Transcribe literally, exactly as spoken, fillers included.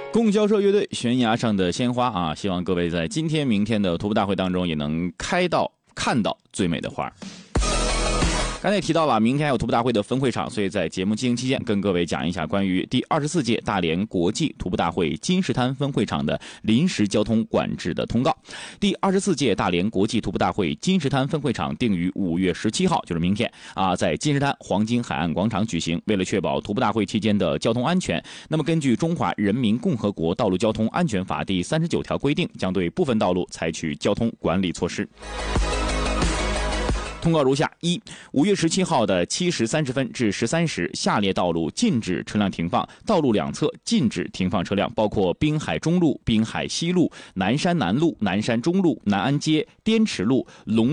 供销社乐队悬崖上的鲜花啊，希望各位在今天明天的徒步大会当中也能开到看到最美的花。刚才也提到了，明天还有徒步大会的分会场，所以在节目进行期间，跟各位讲一下关于第二十四届大连国际徒步大会金石滩分会场的临时交通管制的通告。第二十四届大连国际徒步大会金石滩分会场定于五月十七号，就是明天啊，在金石滩黄金海岸广场举行。为了确保徒步大会期间的交通安全，那么根据《中华人民共和国道路交通安全法》第三十九条规定，将对部分道路采取交通管理措施。通告如下：一、五月十七号的七时三十分至十三时，下列道路禁止车辆停放，道路两侧禁止停放车辆，包括滨海中路、滨海西路、南山南路、南山中路、南安街、滇池路、龙